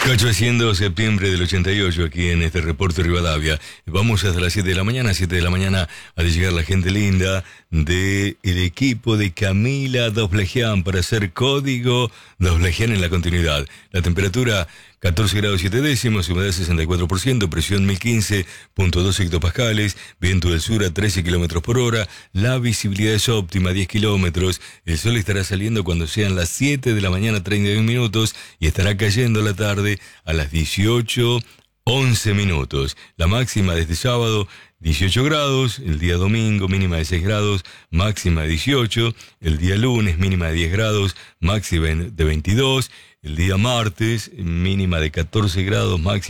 8 de septiembre del 88, aquí en este reporte Rivadavia. Vamos hasta las 7 de la mañana. 7 de la mañana ha de llegar la gente linda del equipo de Camila Doblegian para hacer código Doblegian en la continuidad. La temperatura 14 grados 7 décimos, humedad 64%, presión 1015.2 hectopascales, viento del sur a 13 kilómetros por hora, la visibilidad es óptima, 10 kilómetros, el sol estará saliendo cuando sean las 7 de la mañana 31 minutos y estará cayendo la tarde a las 18:11 minutos. La máxima de este sábado 18 grados, el día domingo mínima de 6 grados, máxima de 18, el día lunes mínima de 10 grados, máxima de 22, el día martes mínima de 14 grados, máxima